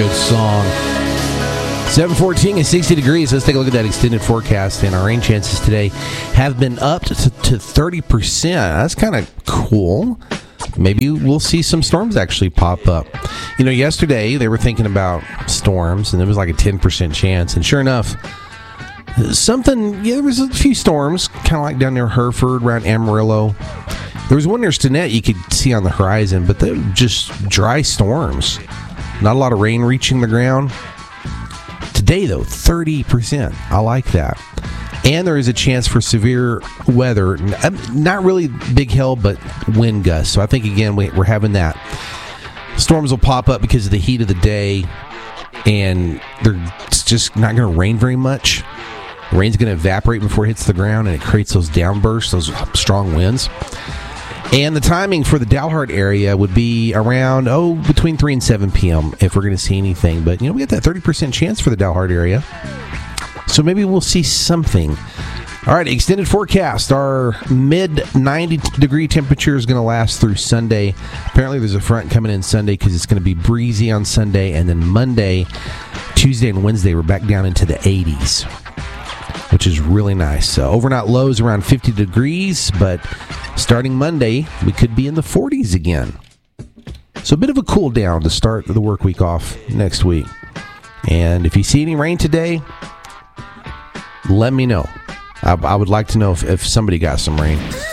Good song. 7:14 and 60 degrees. Let's take a look at that extended forecast. And our rain chances today have been upped to 30%. That's kind of cool. Maybe we'll see some storms actually pop up. You know, yesterday they were thinking about storms, and there was like a 10% chance. And sure enough, there was a few storms, kind of like down near Hereford, around Amarillo. There was one near Stinnett you could see on the horizon, but they were just dry storms. Not a lot of rain reaching the ground. Today, though, 30%. I like that. And there is a chance for severe weather. Not really big hail, but wind gusts. So I think, again, we're having that. Storms will pop up because of the heat of the day, and it's just not going to rain very much. The rain's going to evaporate before it hits the ground, and it creates those downbursts, those strong winds. And the timing for the Dalhart area would be around, between 3 and 7 p.m. if we're going to see anything. But, we got that 30% chance for the Dalhart area. So maybe we'll see something. All right, extended forecast. Our mid-90-degree temperature is going to last through Sunday. Apparently there's a front coming in Sunday because it's going to be breezy on Sunday. And then Monday, Tuesday, and Wednesday, we're back down into the 80s, which is really nice. So overnight lows around 50 degrees, but starting Monday, we could be in the 40s again. So a bit of a cool down to start the work week off next week. And if you see any rain today, let me know. I would like to know if somebody got some rain.